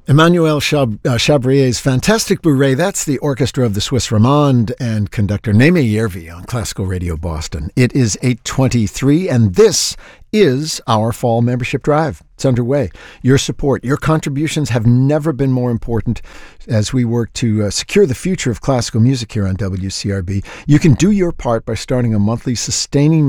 Emmanuel Chabrier's Fantastic Bourrée, that's the orchestra of the Swiss Romande and conductor Neme Järvi on Classical Radio Boston. It is 8:23, and this is our fall membership drive. It's underway. Your support, your contributions have never been more important as we work to secure the future of classical music here on WCRB. You can do your part by starting a monthly sustaining